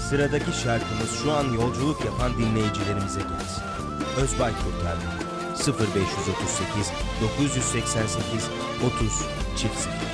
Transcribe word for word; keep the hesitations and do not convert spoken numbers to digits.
Sıradaki şarkımız şu an yolculuk yapan dinleyicilerimize gelsin. Özbay Kurtarma sıfır beş otuz sekiz dokuz seksen sekiz otuz çift sıfır.